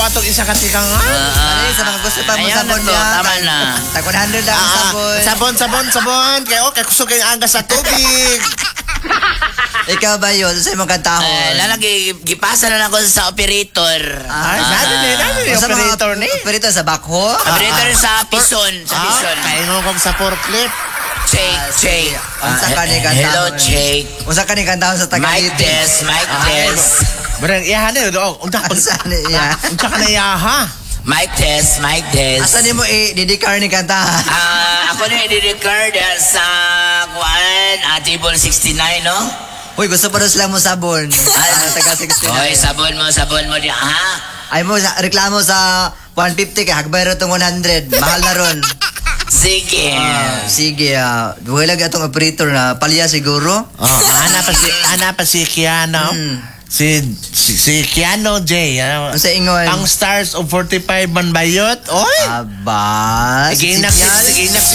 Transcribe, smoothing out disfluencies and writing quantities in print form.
Patog isa ka tika nga. Ay, sa mga gusto pa mo sabon niya. Tama na. Tag 100 lang ang sabon. Sabon. Kaya okay, gusto kayo ang sa tubig. Ikaw ba yun? Sa imong kantahon? Lalagi, gipasa na lang ko sa operator. Ay, natin Sa mga operator ni. operator sa backhoe? Operator sa pison. Sa pison. Kaya mo kong sa forklift. Shake. Unsa ka ni kantahon? Hello, Shake. Unsa ka ni kantahon sa Mic Tagalite? test, mic test. Barang iyahan eh. Unsa Unsa ni iya? ka na iyaha? Mic test, mic test. Asa ni mo i-didikar ni kantahan? Ako na i-record sa table 69, no? Uy, gusto pa rin sila mo sabon. Taga 69. Oy, sabon mo di, ha? Ay mo, reklamo sa 150 kay hagbay ro tong 100. Mahal na ron. Sige. Sige, wala atong operator na palya siguro. Ana pa si Keanu. Si Keanu J. Unsa ingon? Ang stars of 45 man bayot. Oy! Aba, Sige, si Kian. sige,